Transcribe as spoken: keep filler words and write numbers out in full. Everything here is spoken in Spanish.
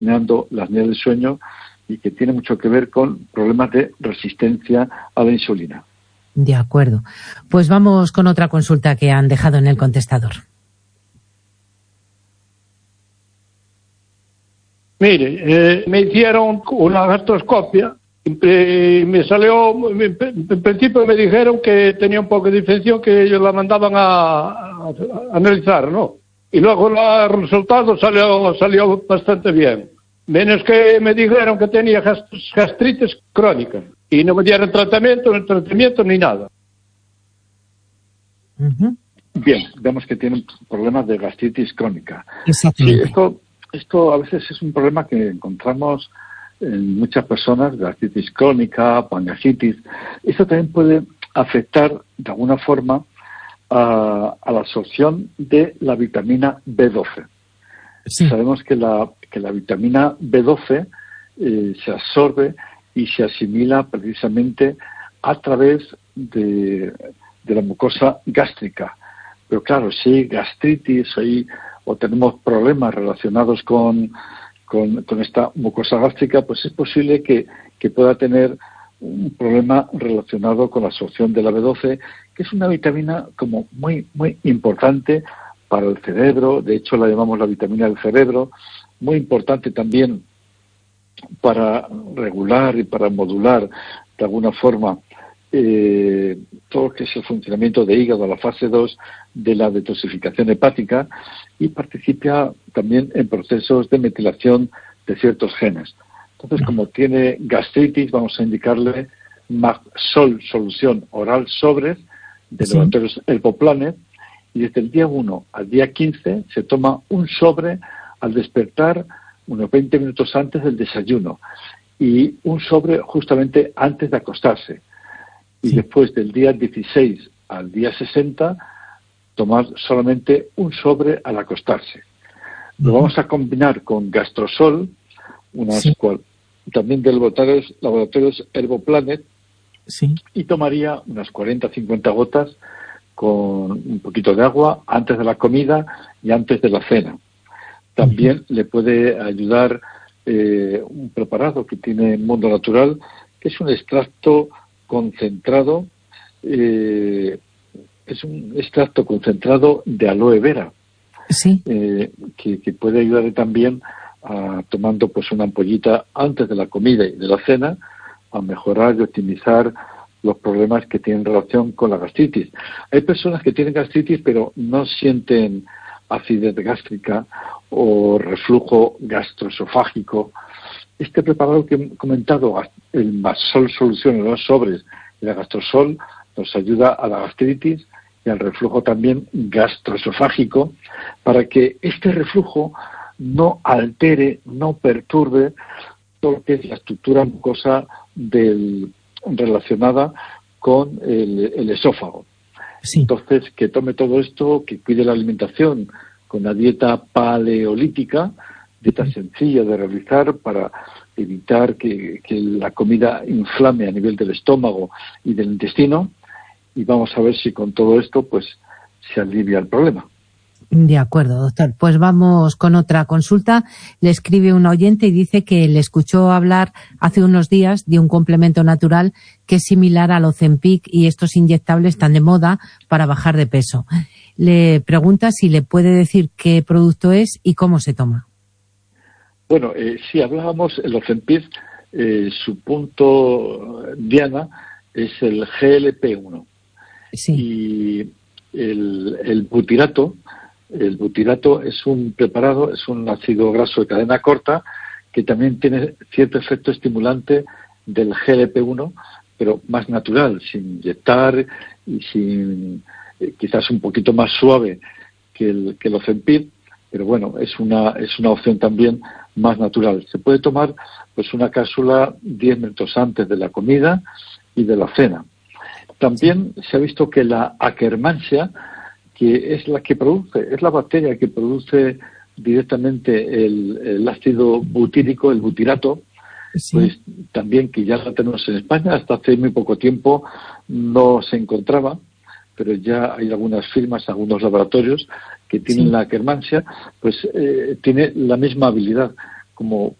determinando las apnea del sueño y que tiene mucho que ver con problemas de resistencia a la insulina. De acuerdo. Pues vamos con otra consulta que han dejado en el contestador. Mire, eh, me hicieron una gastroscopia y me salió, en principio me dijeron que tenía un poco de infección, que ellos la mandaban a, a, a analizar, ¿no? Y luego el resultado salió, salió bastante bien. Menos que me dijeron que tenía gastritis crónica y no me dieron tratamiento, ni tratamiento ni nada. Uh-huh. Bien, vemos que tienen problemas de gastritis crónica. Exactamente. Sí, esto, esto a veces es un problema que encontramos en muchas personas, gastritis crónica, pancreatitis. Esto también puede afectar de alguna forma a, a la absorción de la vitamina B doce. Sí. Sabemos que la, que la vitamina B doce eh, se absorbe y se asimila precisamente a través de, de la mucosa gástrica. Pero claro, si hay gastritis hay, o tenemos problemas relacionados con, con, con esta mucosa gástrica, pues es posible que, que pueda tener un problema relacionado con la absorción de la B doce, que es una vitamina como muy, muy importante para el cerebro. De hecho la llamamos la vitamina del cerebro, muy importante también para regular y para modular de alguna forma eh, todo lo que es el funcionamiento de hígado, la fase dos de la detoxificación hepática, y participa también en procesos de metilación de ciertos genes. Entonces, como tiene gastritis, vamos a indicarle Maxol solución oral sobres de sí. Laboratorios Herboplan, y desde el día uno al día quince se toma un sobre al despertar unos veinte minutos antes del desayuno y un sobre justamente antes de acostarse. Y sí. Después del día dieciséis al día sesenta, tomar solamente un sobre al acostarse. Lo vamos a combinar con Gastrosol, unas sí. cual, también de laboratorios, laboratorios Herboplanet, sí. y tomaría unas cuarenta a cincuenta gotas con un poquito de agua antes de la comida y antes de la cena. También uh-huh. le puede ayudar eh, un preparado que tiene Mundo Natural, que es un extracto concentrado, eh, es un extracto concentrado de aloe vera, sí. eh, que, que puede ayudar también a, tomando pues una ampollita antes de la comida y de la cena, a mejorar y optimizar los problemas que tienen relación con la gastritis. Hay personas que tienen gastritis pero no sienten acidez gástrica o reflujo gastroesofágico. Este preparado que he comentado, el Maxol solución en los sobres y la Gastrosol, nos ayuda a la gastritis y al reflujo también gastroesofágico, para que este reflujo no altere, no perturbe todo lo que es la estructura mucosa del, relacionada con el, el esófago. Sí. Entonces, que tome todo esto, que cuide la alimentación con la dieta paleolítica, dieta sencilla de realizar para evitar que, que la comida inflame a nivel del estómago y del intestino, y vamos a ver si con todo esto pues se alivia el problema. De acuerdo, doctor. Pues vamos con otra consulta. Le escribe un oyente y dice que le escuchó hablar hace unos días de un complemento natural que es similar al Ozempic y estos inyectables tan de moda para bajar de peso. Le pregunta si le puede decir qué producto es y cómo se toma. Bueno, eh, si hablábamos, el Ozempic, eh, su punto diana es el G L P uno. Sí. Y el, el butirato, el butirato es un preparado, es un ácido graso de cadena corta que también tiene cierto efecto estimulante del G L P uno, pero más natural, sin inyectar y sin, eh, quizás un poquito más suave que el, que el Ozempic, pero bueno, es una, es una opción también más natural. Se puede tomar pues una cápsula diez minutos antes de la comida y de la cena. También se ha visto que la Akkermansia, que es la que produce, es la bacteria que produce directamente el, el ácido butírico, el butirato, sí. Pues también, que ya la tenemos en España, hasta hace muy poco tiempo no se encontraba, pero ya hay algunas firmas, algunos laboratorios que tienen sí. la Akkermansia, pues eh, tiene la misma habilidad, como